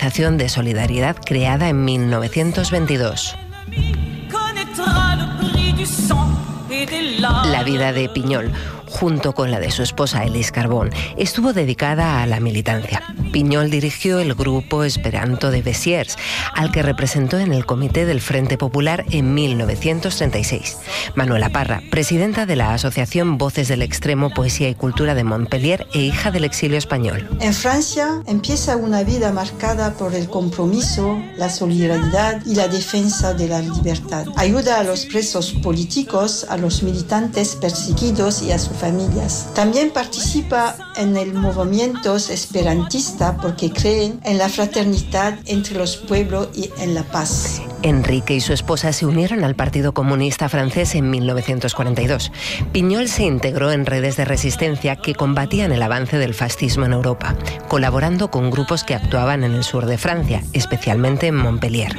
organización de solidaridad creada en 1922. La vida de Piñol, junto con la de su esposa Elise Carbón, estuvo dedicada a la militancia. Piñol dirigió el grupo Esperanto de Besiers, al que representó en el Comité del Frente Popular en 1936. Manuela Parra, presidenta de la Asociación Voces del Extremo, Poesía y Cultura de Montpellier e hija del exilio español. En Francia empieza una vida marcada por el compromiso, la solidaridad y la defensa de la libertad. Ayuda a los presos políticos, a los militantes perseguidos y a sus familias. También participa en el movimiento esperantista porque creen en la fraternidad entre los pueblos y en la paz. Enrique y su esposa se unieron al Partido Comunista Francés en 1942. Piñol se integró en redes de resistencia que combatían el avance del fascismo en Europa, colaborando con grupos que actuaban en el sur de Francia, especialmente en Montpellier.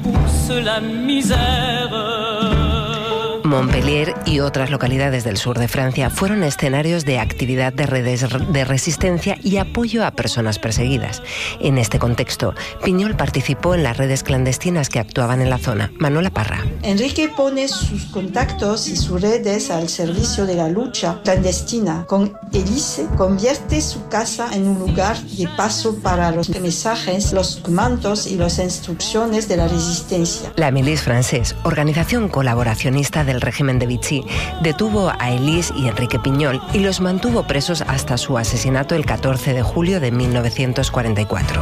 Montpellier y otras localidades del sur de Francia fueron escenarios de actividad de redes de resistencia y apoyo a personas perseguidas. En este contexto, Piñol participó en las redes clandestinas que actuaban en la zona. Manuela Parra. Enrique pone sus contactos y sus redes al servicio de la lucha clandestina. Con Elise, convierte su casa en un lugar de paso para los mensajes, los comandos y las instrucciones de la resistencia. La Milice Française, organización colaboracionista del régimen de Vichy, detuvo a Elise y Enrique Piñol y los mantuvo presos hasta su asesinato el 14 de julio de 1944.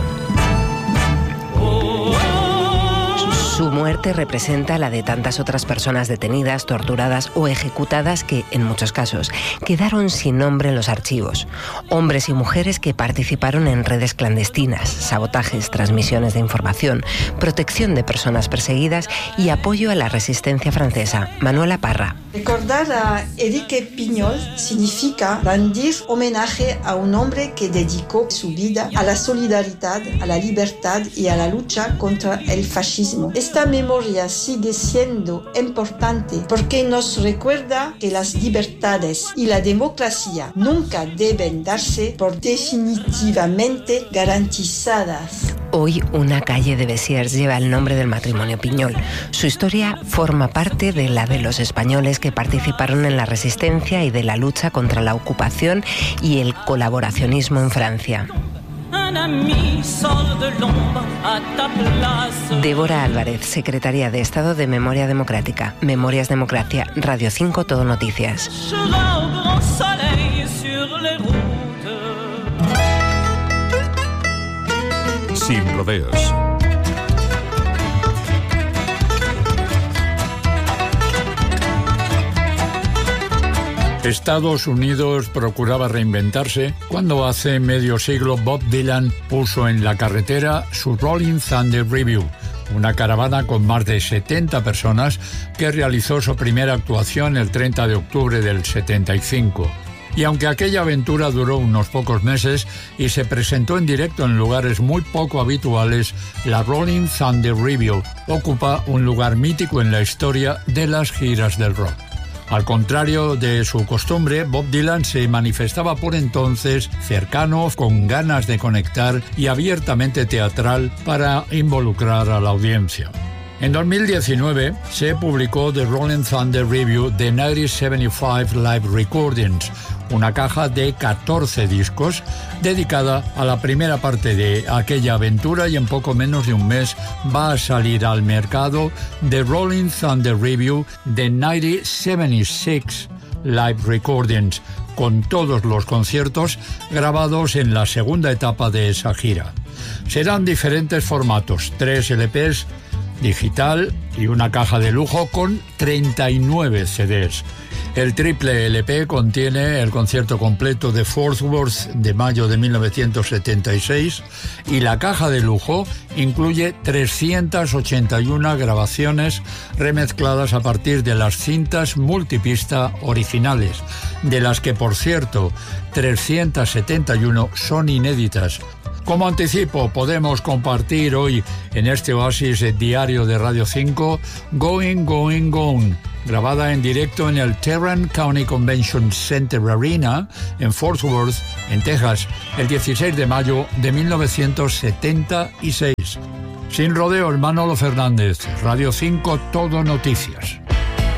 Su muerte representa la de tantas otras personas detenidas, torturadas o ejecutadas que, en muchos casos, quedaron sin nombre en los archivos. Hombres y mujeres que participaron en redes clandestinas, sabotajes, transmisiones de información, protección de personas perseguidas y apoyo a la resistencia francesa. Manuela Parra. Recordar a Enrique Piñol significa rendir homenaje a un hombre que dedicó su vida a la solidaridad, a la libertad y a la lucha contra el fascismo. Esta memoria sigue siendo importante porque nos recuerda que las libertades y la democracia nunca deben darse por definitivamente garantizadas. Hoy una calle de Besiers lleva el nombre del matrimonio Piñol. Su historia forma parte de la de los españoles que participaron en la resistencia y de la lucha contra la ocupación y el colaboracionismo en Francia. Débora Álvarez, Secretaría de Estado de Memoria Democrática. Memorias Democracia, Radio 5 Todo Noticias. Sin rodeos. Estados Unidos procuraba reinventarse cuando hace medio siglo Bob Dylan puso en la carretera su Rolling Thunder Revue, una caravana con más de 70 personas que realizó su primera actuación el 30 de octubre del 75. Y aunque aquella aventura duró unos pocos meses y se presentó en directo en lugares muy poco habituales, la Rolling Thunder Revue ocupa un lugar mítico en la historia de las giras del rock. Al contrario de su costumbre, Bob Dylan se manifestaba por entonces cercano, con ganas de conectar y abiertamente teatral para involucrar a la audiencia. En 2019 se publicó The Rolling Thunder Revue The 1975 Live Recordings, una caja de 14 discos dedicada a la primera parte de aquella aventura, y en poco menos de un mes va a salir al mercado The Rolling Thunder Revue The 1976 Live Recordings, con todos los conciertos grabados en la segunda etapa de esa gira. Serán diferentes formatos, 3 LPs digital y una caja de lujo con 39 CDs. El triple LP contiene el concierto completo de Fort Worth de mayo de 1976 y la caja de lujo incluye 381 grabaciones remezcladas a partir de las cintas multipista originales, de las que, por cierto, 371 son inéditas. Como anticipo, podemos compartir hoy en este oasis diario de Radio 5 Going, Going, Gone, grabada en directo en el Tarrant County Convention Center Arena en Fort Worth, en Texas, el 16 de mayo de 1976. Sin rodeos, Manolo Fernández, Radio 5 Todo Noticias.